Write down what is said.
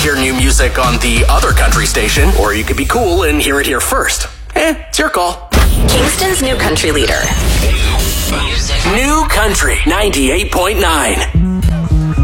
hear new music on the other country station, or you could be cool and hear it here first. It's your call. Kingston's new country leader. New Country 98.9.